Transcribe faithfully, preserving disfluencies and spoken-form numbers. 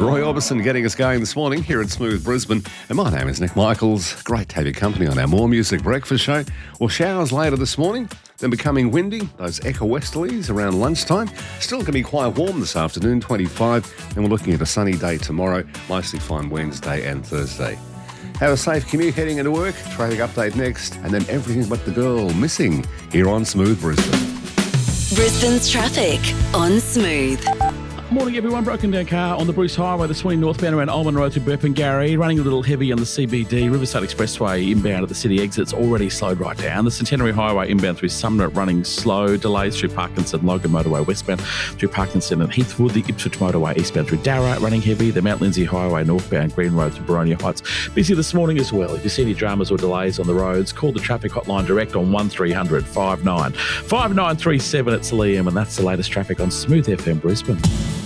Roy Orbison getting us going this morning here at Smooth Brisbane. And my name is Nick Michaels. Great to have your company on our More Music Breakfast show. Well, showers later this morning, then becoming windy. Those echo westerlies around lunchtime. Still going to be quite warm this afternoon, twenty-five. And we're looking at a sunny day tomorrow. Mostly fine Wednesday and Thursday. Have a safe commute heading into work. Traffic update next. And then everything but the girl missing here on Smooth Brisbane. Brisbane's traffic on Smooth. Morning everyone, broken down car on the Bruce Highway this morning northbound around Almond Road to Burpengary, running a little heavy on the C B D. Riverside Expressway inbound at the city exits already slowed right down. The Centenary Highway inbound through Sumner running slow. Delays through Parkinson, Logan Motorway westbound through Parkinson and Heathwood. The Ipswich Motorway eastbound through Darra running heavy. The Mount Lindsay Highway northbound Green Road to Boronia Heights busy this morning as well. If you see any dramas or delays on the roads, call the traffic hotline direct on one three hundred five nine five nine three seven. It's Liam and that's the latest traffic on Smooth F M Brisbane.